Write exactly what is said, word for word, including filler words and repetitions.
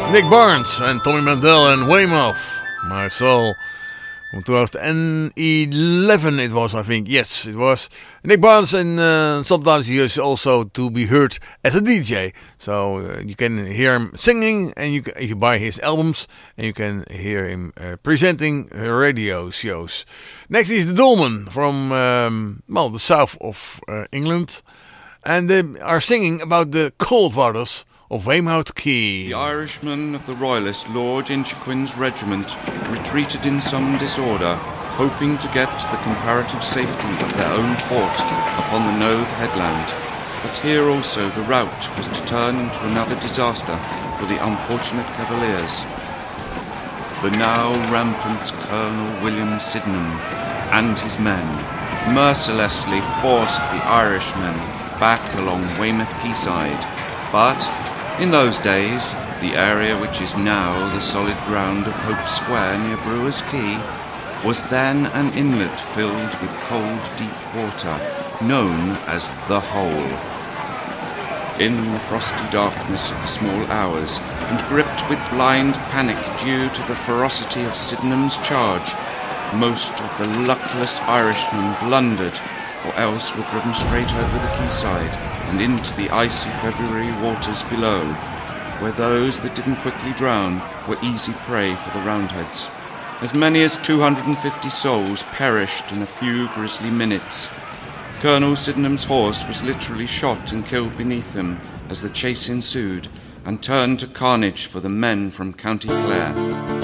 Nick Barnes en Tommy Mandel en Weymouth, My Soul. From two thousand eleven it was, I think. Yes, it was. Nick Barnes, and uh, sometimes he is also to be heard as a D J. So uh, you can hear him singing, and you can, if you buy his albums, and you can hear him uh, presenting radio shows. Next is the Dolmen from, um, well, the south of uh, England. And they are singing about the cold waters of Weymouth Quay. The Irishmen of the Royalist Lord Inchiquin's regiment retreated in some disorder, hoping to get to the comparative safety of their own fort upon the Nothe headland. But here also the rout was to turn into another disaster for the unfortunate Cavaliers. The now rampant Colonel William Sydenham and his men mercilessly forced the Irishmen back along Weymouth quayside, but in those days, the area which is now the solid ground of Hope Square near Brewer's Quay was then an inlet filled with cold, deep water, known as the Hole. In the frosty darkness of the small hours, and gripped with blind panic due to the ferocity of Sydenham's charge, most of the luckless Irishmen blundered, or else were driven straight over the quayside and into the icy February waters below, where those that didn't quickly drown were easy prey for the Roundheads. As many as two hundred fifty souls perished in a few grisly minutes. Colonel Sydenham's horse was literally shot and killed beneath him as the chase ensued, and turned to carnage for the men from County Clare.